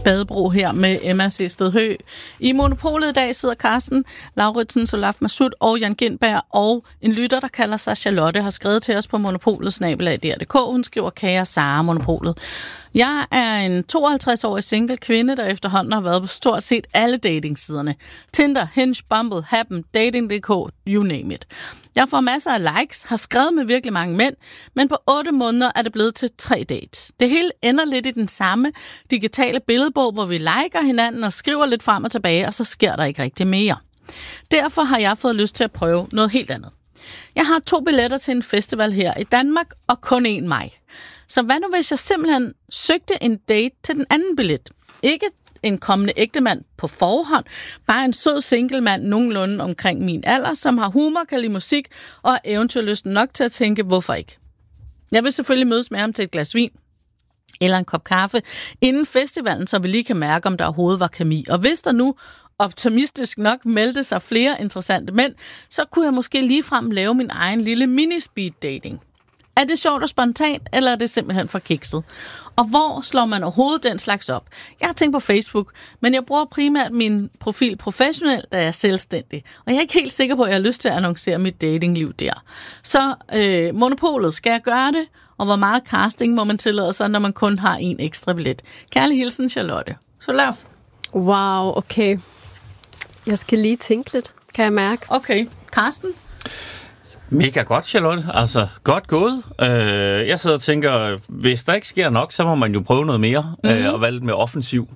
Badebro her med Emma Sested Høgh. I Monopolet i dag sidder Carsten Lauritsen, Solaf Masud og Jan Gindberg, og en lytter, der kalder sig Charlotte, har skrevet til os på monopolet@dr.dk. Hun skriver, kære Sara, Monopolet. Jeg er en 52-årig single kvinde, der efterhånden har været på stort set alle datingsiderne. Tinder, Hinge, Bumble, Happen, Dating.dk, you name it. Jeg får masser af likes, har skrevet med virkelig mange mænd, men på 8 måneder er det blevet til 3 dates. Det hele ender lidt i den samme digitale billedbog, hvor vi liker hinanden og skriver lidt frem og tilbage, og så sker der ikke rigtig mere. Derfor har jeg fået lyst til at prøve noget helt andet. Jeg har 2 billetter til en festival her i Danmark, og kun én mig. Så hvad nu, hvis jeg simpelthen søgte en date til den anden billet? Ikke en kommende ægtemand på forhånd, bare en sød singlemand nogenlunde omkring min alder, som har humor, kan lide musik og er eventyrlysten nok til at tænke, hvorfor ikke? Jeg vil selvfølgelig mødes med ham til et glas vin eller en kop kaffe inden festivalen, så vi lige kan mærke, om der overhovedet var kemi. Og hvis der nu optimistisk nok meldte sig flere interessante mænd, så kunne jeg måske ligefrem lave min egen lille mini-speed-dating. Er det sjovt og spontant, eller er det simpelthen for kikset? Og hvor slår man overhovedet den slags op? Jeg har tænkt på Facebook, men jeg bruger primært min profil professionelt, da jeg er selvstændig. Og jeg er ikke helt sikker på, at jeg har lyst til at annoncere mit datingliv der. Så Monopolet, skal jeg gøre det? Og hvor meget casting må man tillade sig, når man kun har en ekstra billet? Kærlig hilsen, Charlotte. Så lad os. Wow, okay. Jeg skal lige tænke lidt, kan jeg mærke. Okay, Carsten? Mega godt, Charlotte. Altså, godt gået. Jeg sidder og tænker, hvis der ikke sker nok, så må man jo prøve noget mere og være lidt mere offensiv.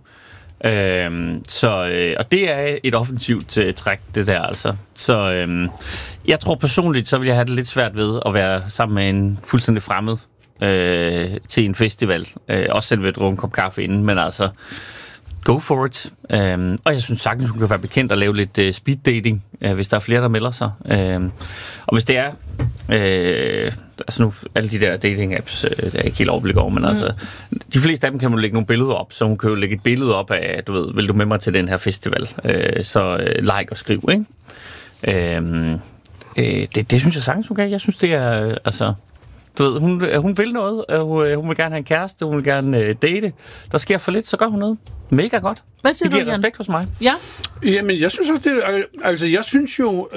Og det er et offensivt træk, det der altså. Så jeg tror personligt, så vil jeg have det lidt svært ved at være sammen med en fuldstændig fremmed til en festival. Også selv ved at drukke en kop kaffe inden, men altså, go for it. Og jeg synes sagtens, hun kan være bekendt at lave lidt speed dating, hvis der er flere, der melder sig. Og hvis det er, altså nu, alle de der dating apps, der er ikke helt overblik over, men altså, de fleste af dem kan man lægge nogle billeder op, så hun kan jo lægge et billede op af, du ved, vil du med mig til den her festival? Like og skriv, ikke? Det synes jeg sagtens, hun kan. Jeg synes, det er, altså, du ved, hun vil noget, hun vil gerne have en kæreste, hun vil gerne date. Der sker for lidt, så gør hun noget. Mega godt. Hvad siger det giver du, Jan? respekt hos mig. Ja. Jamen, jeg synes også, jeg synes jo,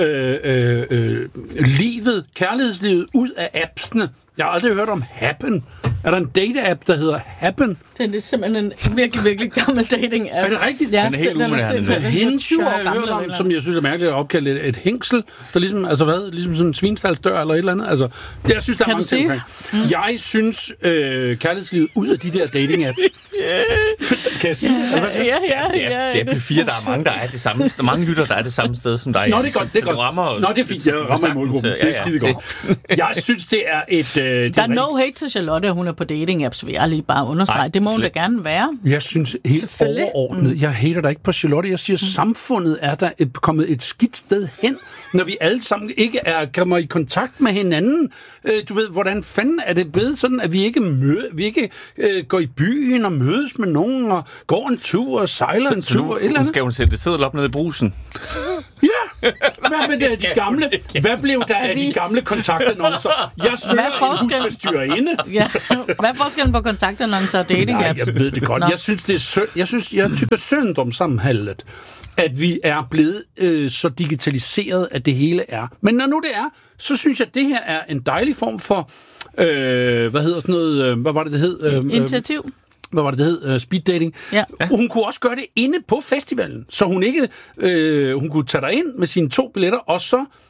kærlighedslivet ud af appsene. Jeg har aldrig hørt om Happen. Er der en date-app, der hedder Happen? Det er simpelthen en virkelig, virkelig gammel dating-app. Er det rigtigt? Ja, Den er helt umoderne. Hinge har jeg hørt om, som jeg synes er mærkeligt at opkalde et hængsel, der ligesom, altså hvad, ligesom sådan en svinstalsdør eller et eller andet. Altså, det, jeg synes, der er mange ting omkring. Jeg synes, kærlighedslivet ud af de der dating-apps. Kan jeg sige? Det er P4, der er mange, der er det samme. Der er mange lytter, der er det samme sted som dig. Nå, det er godt. Det er godt. Nå, det er fint. Jeg rammer i målgruppen. Det er skide godt. Jeg synes, det er et... Der er no hate til Charlotte, at hun er på dating-apps, vil jeg lige bare understrege. Det må hun da gerne være. Jeg synes helt overordnet, jeg hater dig ikke på Charlotte. Jeg siger, samfundet er der kommet et skidt sted hen, når vi alle sammen ikke kommer i kontakt med hinanden. Du ved, hvordan fanden er det blevet sådan, at vi ikke går i byen og mødes med nogen og går en tur og sejler en tur. Så skal hun sætte seddel op nede i brusen. Ja, hvad med det, de gamle? Hvad blev der af de gamle kontaktannoncer? Jeg søger en husbestyrerinde. Ja. Hvad er forskellen på kontaktannoncer og dating apps? Nej, jeg ved det godt. Jeg synes, det er synd. Jeg tykker synd om sammenholdet, at vi er blevet så digitaliseret, at det hele er. Men når nu det er, så synes jeg, at det her er en dejlig form for, hvad hedder sådan noget, hvad var det hed? Initiativ. Hvad var det hed? Speed dating. Ja. Hun kunne også gøre det inde på festivalen, så hun ikke, hun kunne tage dig ind med sine 2 billetter, og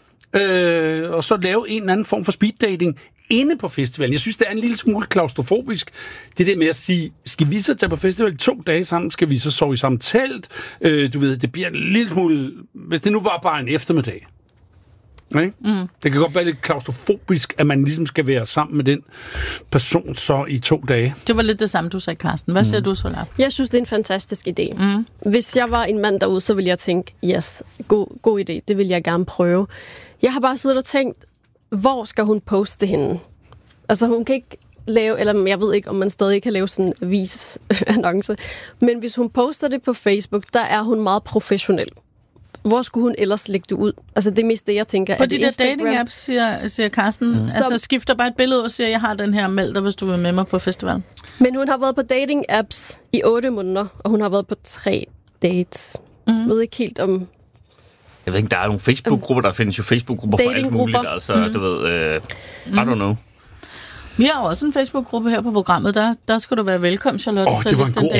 så lave en eller anden form for speed dating inde på festivalen. Jeg synes, det er en lille smule klaustrofobisk. Det der med at sige, skal vi så tage på festival 2 dage sammen? Skal vi så sove i samme telt? Du ved, det bliver en lille smule... Hvis det nu var bare en eftermiddag. Okay? Det kan godt være lidt klaustrofobisk, at man ligesom skal være sammen med den person så i 2 dage. Det var lidt det samme, du sagde, Carsten. Hvad siger du, Solaf? Jeg synes, det er en fantastisk idé. Hvis jeg var en mand derude, så ville jeg tænke, yes, god idé, det vil jeg gerne prøve. Jeg har bare siddet og tænkt, hvor skal hun poste hende? Altså, hun kan ikke lave, eller jeg ved ikke, om man stadig kan lave sådan en avisannonce, men hvis hun poster det på Facebook, der er hun meget professionel. hvor skulle hun ellers lægge det ud? Altså det meste, jeg tænker, på er de det der Instagram? dating-apps, siger Carsten. Altså skifter bare et billede og siger, jeg har den her meld dig, hvis du vil med mig på festivalen. Men hun har været på dating-apps i 8 måneder, og hun har været på 3 dates. Jeg ved ikke helt om... Jeg ved ikke, der er nogle Facebook-grupper, der findes jo Facebook-grupper for alt muligt. Altså, du ved, I don't know. Vi har jo også en Facebook-gruppe her på programmet. Der skal du være velkommen, Charlotte. Det var en god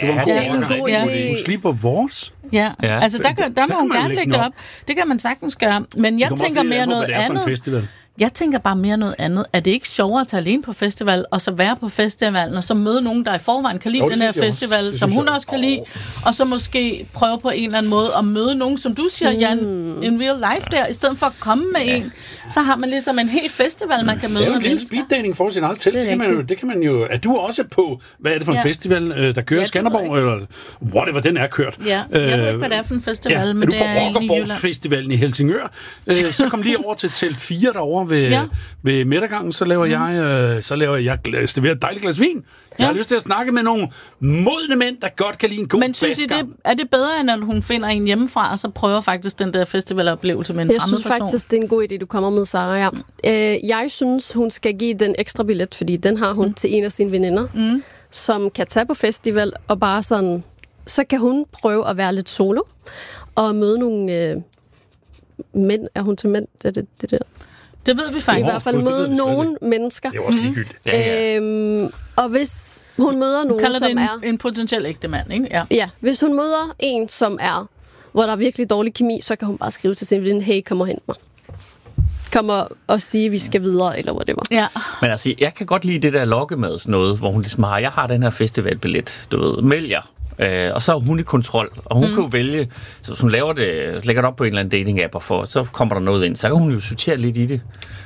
idé. Hun slipper vores. Ja, altså der må hun gerne lægge det op. Det kan man sagtens gøre. Men jeg tænker mere noget andet. Jeg tænker bare mere noget andet. Er det ikke sjovere at tage alene på festival, og så være på festivalen, og så møde nogen, der i forvejen kan lide den her festival, som hun også kan lide, og så måske prøve på en eller anden måde at møde nogen, som du siger, Jan, in real life der, i stedet for at komme med en, så har man ligesom en hel festival, man kan møde mennesker. mennesker. Det er jo en lille speeddating for sin eget til. Det kan man jo... Er du også på, hvad er det for en festival, der kører i Skanderborg, eller whatever den er kørt? Ja, jeg ved ikke, hvad det er for en festival, men det er på Rockerborgsfestivalen i Helsingør, så kom lige over til telt 4 derovre ved midtergangen, så laver jeg et dejligt glas vin. Jeg har lyst til at snakke med nogle modne mænd, der godt kan lide en god Men synes I, er det bedre, end at hun finder en hjemmefra, og så prøver faktisk den der festivaloplevelse med en fremmed person? Jeg synes faktisk, det er en god idé, du kommer med, Sarah. Ja. Jeg synes, hun skal give den ekstra billet, fordi den har hun til en af sine veninder, som kan tage på festival, og bare sådan, så kan hun prøve at være lidt solo, og møde nogle mænd. Er hun til mænd? Det der? Det ved vi faktisk. I hvert fald møde nogle mennesker. Det er også ligegyldigt. Og hvis hun møder nogen, kalder som det er... en potentiel ægte mand, ikke? Ja, hvis hun møder en, som er, hvor der er virkelig dårlig kemi, så kan hun bare skrive til sin veninde, hey, kom og hent mig. Kom og sige, at vi skal videre, eller whatever. Ja. Men altså, jeg kan godt lide det der lokkemad, sådan noget, hvor hun ligesom har, jeg har den her festivalbillet, du ved, meld jer. Og så er hun i kontrol, og hun kan jo vælge, så hvis hun lægger det op på en eller anden dating-app, og så kommer der noget ind, så kan hun jo sortere lidt i det,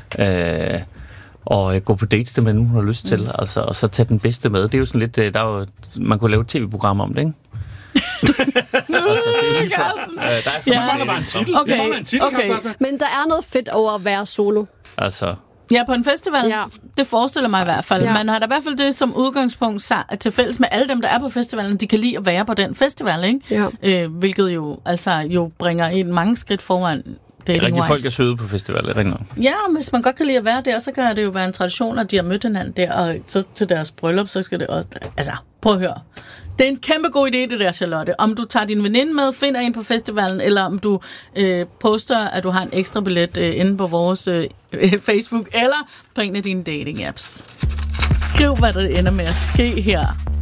og gå på dates det med nogen, hun har lyst til, altså, og så tage den bedste med. Det er jo sådan lidt, der er jo, man kunne lave et tv-program om det, ikke? Altså, det er lige for, der er så mange bare en titel. Okay. Men der er noget fedt over at være solo. Altså... Ja, på en festival, det forestiller mig i hvert fald. Man har da i hvert fald det som udgangspunkt til fælles med alle dem, der er på festivalen, de kan lide at være på den festival, ikke? Ja. Hvilket jo bringer en mange skridt foran dating-wise. Rigtig folk er søde på festival, er det ikke? Ja, hvis man godt kan lide at være der, så kan det jo være en tradition, at de har mødt hinanden der, og så til deres bryllup, så skal det også... Altså, prøv at høre. Det er en kæmpe god idé, det der, Charlotte. Om du tager din veninde med, finder en på festivalen, eller om du poster, at du har en ekstra billet inde på vores Facebook, eller på en af dine dating-apps. Skriv, hvad der ender med at ske her.